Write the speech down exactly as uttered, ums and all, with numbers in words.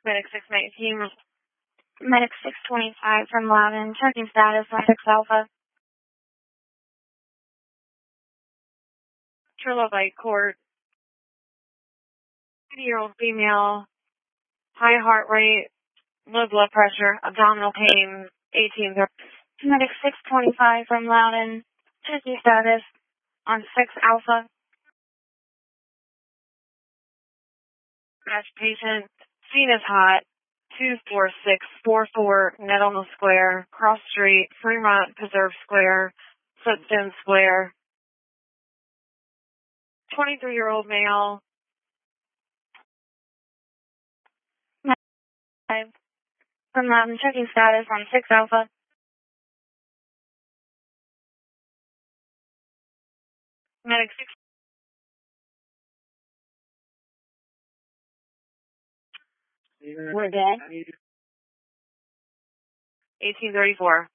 Medic six nineteen, Medic six twenty-five from Loudon, checking status on six Alpha. Trilobite Court, fifty-year-old female, high heart rate, low blood pressure, abdominal pain, eighteen. Medic six twenty-five from Loudon, checking status on six Alpha. Match patient, scene is hot, two four six four four Nettle Square, Cross Street, Fremont Preserve Square, Footstone Square. twenty-three-year-old male. Five from Loudon, checking status on six Alpha. Medic six. We're good. eighteen thirty-four.